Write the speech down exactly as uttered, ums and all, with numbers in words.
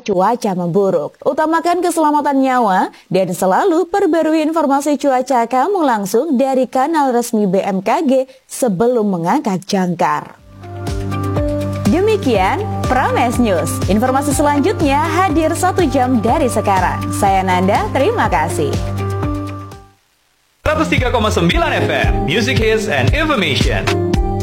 cuaca memburuk. Utamakan keselamatan nyawa dan selalu perbarui informasi cuaca kamu langsung dari kanal resmi B M K G sebelum mengangkat jangkar. Demikian Prames News. Informasi selanjutnya hadir satu jam dari sekarang. Saya Nanda, terima kasih. seratus tiga koma sembilan F M, Music Hits and Information.